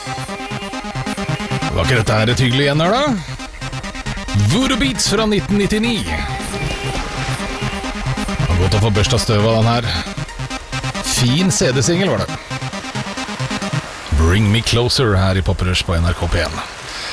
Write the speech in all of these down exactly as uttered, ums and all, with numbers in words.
Var ikke dette her et hyggelig gjenhør da? Voodoo Beats fra nitten nittini. Det var godt å få børsta støv av den her. Fin C D-singel var det. Bring Me Closer her i Poprush på N R K P en.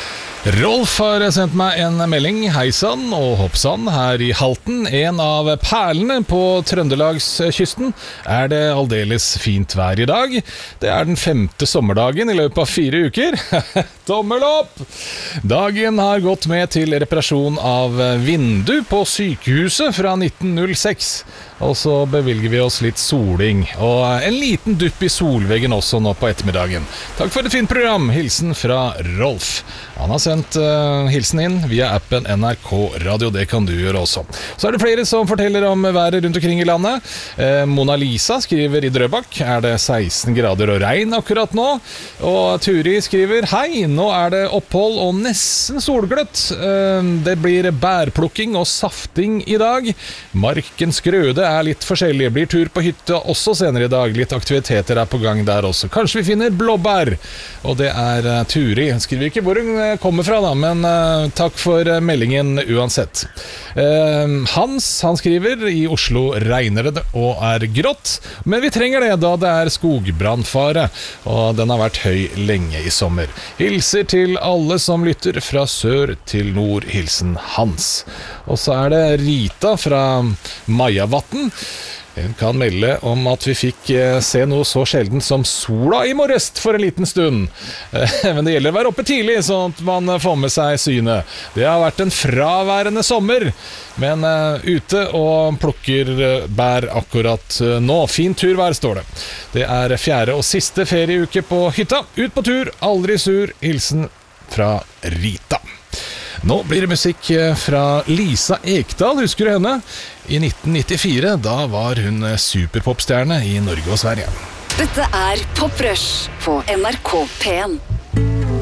Rolf har sendt meg en melding. Heisan og hoppsan her i Halten. En av perlene på Trøndelagskysten. Er det aldeles fint vær i dag? Det er den femte sommerdagen i løpet av fire uker. Tommel opp! Dagen har gått med til reparasjon av vindu på sykehuset fra nitten null seks. Og så bevilger vi oss litt soling. Og en liten dupp i solveggen også nå på ettermiddagen. Takk for et fint program. Hilsen fra Rolf. Han har sendt uh, hilsen inn via appen N R K Radio. Det kan du gjøre også. Så er det flere som forteller om været rundt omkring i landet. Uh, Mona Lisa skriver i Drøbak. Er det seksten grader og regn akkurat nå? Og Turi skriver: hei, nå er det opphold og nesten solgløtt. Uh, det blir bærplukking og safting i dag. Markens grøde er litt forskjellig. Blir tur på hytte også senere i dag. Litt aktiviteter er på gang der også. Kanskje vi finner blåbær. Og det er uh, Turi. Han skriver ikke hvor hun kommer fra da, men uh, takk for uh, meldingen uansett. Uh, Hans, han skriver: i Oslo regner det og er grått, men vi trenger det da det er skogbrannfare, og den har vært høy lenge i sommer. Hilser til alle som lytter fra sør til nord. Hilsen Hans. Og så er det Rita fra Majavatn. Hun kan melde om at vi fikk se noe så sjelden som sola i morges for en liten stund. Men det gjelder å være oppe tidlig, sånn at man får med seg synet. Det har vært en fraværende sommer, men uh, ute og plukker bær akkurat nå. Fin turvær, står det. Det er fjerde og siste ferieuke på hytta. Ut på tur, aldri sur. Hilsen fra Rita. Nå blir det musikk fra Lisa Ekdahl, husker du henne? I nitten nittifire, da var hun superpopstjerne i Norge og Sverige. Dette er Poprush på N R K P en.